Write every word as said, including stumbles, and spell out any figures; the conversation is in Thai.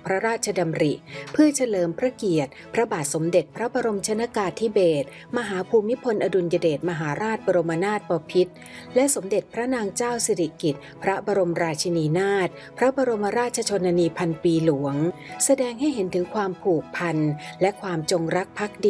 พระราชดำริเพื่อเฉลิมพระเกียรติพระบาทสมเด็จพระบรมชนกาธิเบศรมหาภูมิพลอดุลยเดชมหาราชบรมนาถบพิตรและสมเด็จพระนางเจ้าสิริกิติ์พระบรมราชินีนาถพระบรมราชชนนีพันปีหลวงแสดงให้เห็นถึงความผูกพันและความจงรักภักดี